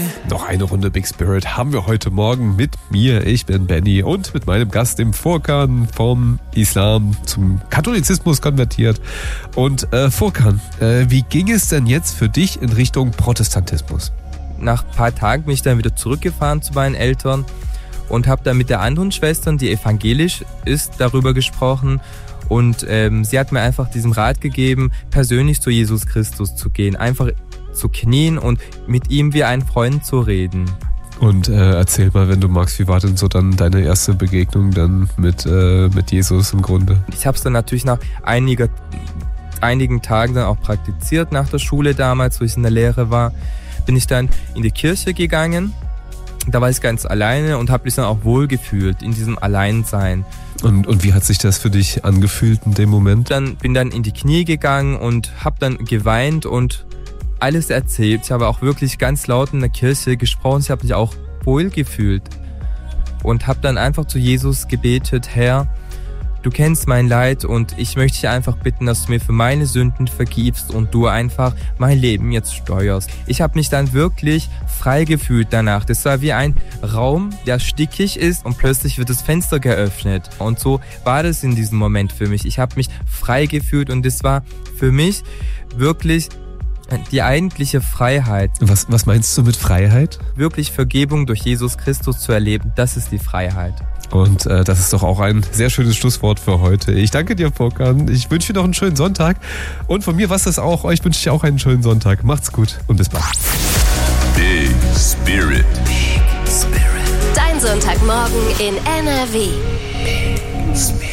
Noch eine Runde Big Spirit haben wir heute Morgen mit mir. Ich bin Benny und mit meinem Gast im Furkan vom Islam zum Katholizismus konvertiert. Und Furkan, wie ging es denn jetzt für dich in Richtung Protestantismus? Nach ein paar Tagen bin ich dann wieder zurückgefahren zu meinen Eltern und habe dann mit der anderen Schwester, die evangelisch ist, darüber gesprochen. Und sie hat mir einfach diesen Rat gegeben, persönlich zu Jesus Christus zu gehen, einfach zu knien und mit ihm wie ein Freund zu reden. Und erzähl mal, wenn du magst, wie war denn so dann deine erste Begegnung dann mit Jesus im Grunde? Ich habe es dann natürlich nach einigen Tagen dann auch praktiziert, nach der Schule damals, wo ich in der Lehre war, bin ich dann in die Kirche gegangen. Da war ich ganz alleine und habe mich dann auch wohlgefühlt in diesem Alleinsein. Und wie hat sich das für dich angefühlt in dem Moment? Bin dann in die Knie gegangen und habe dann geweint und alles erzählt. Ich habe auch wirklich ganz laut in der Kirche gesprochen. Ich habe mich auch wohlgefühlt und habe dann einfach zu Jesus gebetet: Herr, du kennst mein Leid und ich möchte dich einfach bitten, dass du mir für meine Sünden vergibst und du einfach mein Leben jetzt steuerst. Ich habe mich dann wirklich frei gefühlt danach. Das war wie ein Raum, der stickig ist und plötzlich wird das Fenster geöffnet. Und so war das in diesem Moment für mich. Ich habe mich frei gefühlt und das war für mich wirklich die eigentliche Freiheit. Was meinst du mit Freiheit? Wirklich Vergebung durch Jesus Christus zu erleben, das ist die Freiheit. Und das ist doch auch ein sehr schönes Schlusswort für heute. Ich danke dir, Furkan. Ich wünsche dir noch einen schönen Sonntag. Und von mir war es das auch. Euch wünsche ich auch einen schönen Sonntag. Macht's gut und bis bald. Big Spirit. Big Spirit. Dein Sonntagmorgen in NRW.